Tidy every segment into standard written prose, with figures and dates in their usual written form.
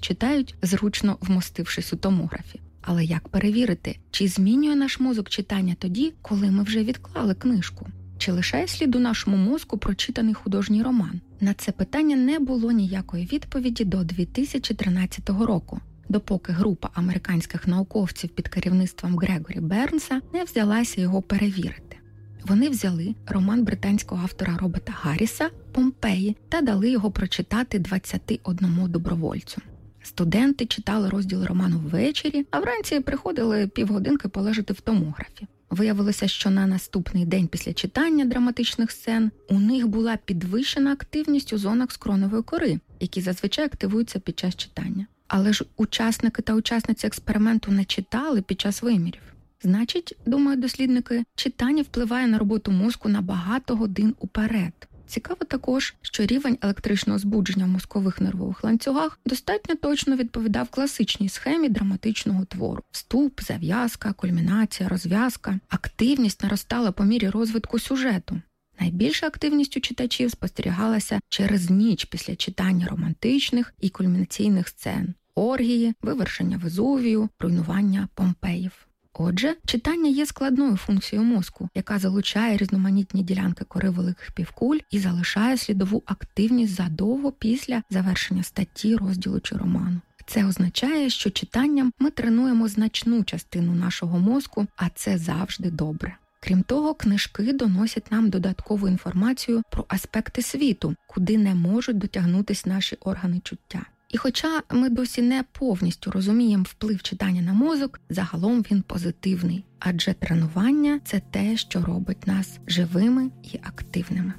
читають, зручно вмостившись у томографі. Але як перевірити, чи змінює наш мозок читання тоді, коли ми вже відклали книжку? Чи лишає слід у нашому мозку прочитаний художній роман? На це питання не було ніякої відповіді до 2013 року, допоки група американських науковців під керівництвом Грегорі Бернса не взялася його перевірити. Вони взяли роман британського автора Роберта Гарріса «Помпеї» та дали його прочитати 21 добровольцю. Студенти читали розділ роману ввечері, а вранці приходили півгодинки полежати в томографі. Виявилося, що на наступний день після читання драматичних сцен у них була підвищена активність у зонах скроневої кори, які зазвичай активуються під час читання. Але ж учасники та учасниці експерименту не читали під час вимірів. Значить, думають дослідники, читання впливає на роботу мозку на багато годин уперед. Цікаво також, що рівень електричного збудження в мозкових нервових ланцюгах достатньо точно відповідав класичній схемі драматичного твору. Вступ, зав'язка, кульмінація, розв'язка. Активність наростала по мірі розвитку сюжету. Найбільша активність у читачів спостерігалася через ніч після читання романтичних і кульмінаційних сцен. Оргії, вивершення Везувію, руйнування Помпеїв. Отже, читання є складною функцією мозку, яка залучає різноманітні ділянки кори великих півкуль і залишає слідову активність задовго після завершення статті, розділу чи роману. Це означає, що читанням ми тренуємо значну частину нашого мозку, а це завжди добре. Крім того, книжки доносять нам додаткову інформацію про аспекти світу, куди не можуть дотягнутись наші органи чуття. І хоча ми досі не повністю розуміємо вплив читання на мозок, загалом він позитивний. Адже тренування – це те, що робить нас живими і активними.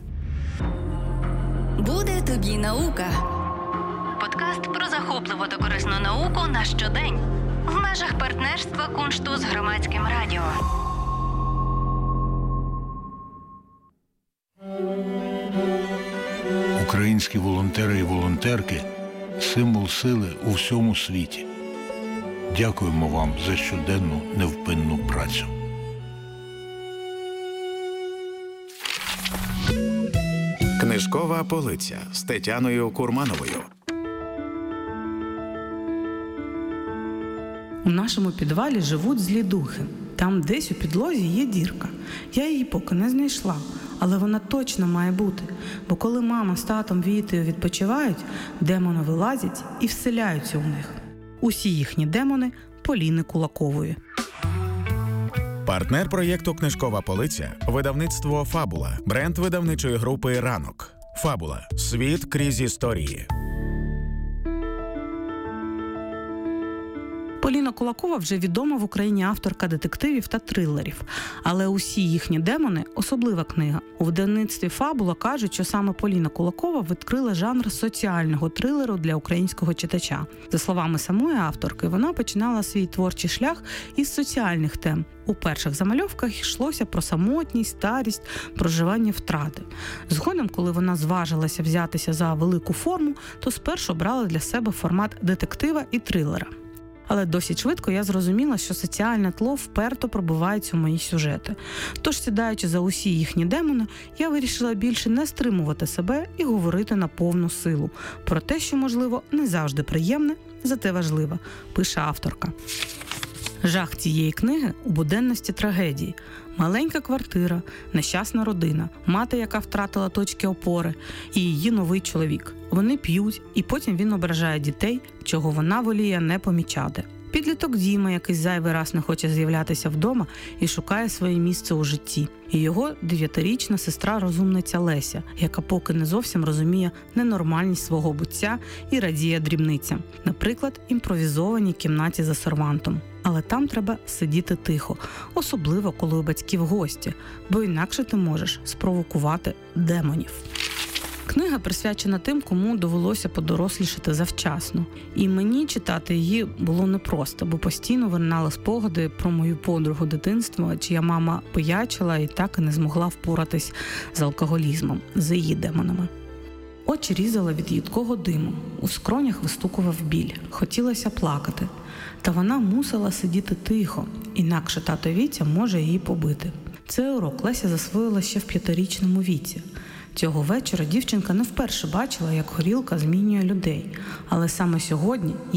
Буде тобі наука. Подкаст про захопливу та корисну науку на щодень. В межах партнерства Куншту з Громадським радіо. Українські волонтери і волонтерки – символ сили у всьому світі. Дякуємо вам за щоденну невпинну працю. Книжкова полиця з Тетяною Курмановою. У нашому підвалі живуть злі духи. Там десь у підлозі є дірка. Я її поки не знайшла, але вона точно має бути. Бо коли мама з татом Вітею відпочивають, демони вилазять і вселяються у них. Усі їхні демони – Поліни Кулакової. Партнер проєкту «Книжкова полиця» – видавництво «Фабула», бренд видавничої групи «Ранок». «Фабула» – світ крізь історії. Поліна Кулакова вже відома в Україні авторка детективів та трилерів. Але усі їхні демони – особлива книга. У видавництві «Фабула» кажуть, що саме Поліна Кулакова відкрила жанр соціального трилеру для українського читача. За словами самої авторки, вона починала свій творчий шлях із соціальних тем. У перших замальовках йшлося про самотність, старість, проживання втрати. Згодом, коли вона зважилася взятися за велику форму, то спершу брала для себе формат детектива і трилера. Але досить швидко я зрозуміла, що соціальне тло вперто пробивається у мої сюжети. Тож, сідаючи за усі їхні демони, я вирішила більше не стримувати себе і говорити на повну силу. Про те, що, можливо, не завжди приємне, зате важливе, пише авторка. Жах цієї книги у буденності трагедії. Маленька квартира, нещасна родина, мати, яка втратила точки опори, і її новий чоловік. Вони п'ють, і потім він ображає дітей, чого вона воліє не помічати. Підліток Діма, який зайвий раз не хоче з'являтися вдома і шукає своє місце у житті. І його 9-річна сестра-розумниця Леся, яка поки не зовсім розуміє ненормальність свого буття і радіє дрібницям. Наприклад, імпровізованій кімнаті за сервантом. Але там треба сидіти тихо, особливо коли у батьків гості, бо інакше ти можеш спровокувати демонів. Книга присвячена тим, кому довелося подорослішати завчасно. І мені читати її було непросто, бо постійно виринали спогади про мою подругу дитинства, чия мама пиячила і так і не змогла впоратись з алкоголізмом, з її демонами. Очі різала від їдкого диму, у скронях вистукував біль, хотілося плакати. Та вона мусила сидіти тихо, інакше тато Вітя може її побити. Цей урок Леся засвоїла ще в 5-річному віці. Цього вечора дівчинка не вперше бачила, як горілка змінює людей. Але саме сьогодні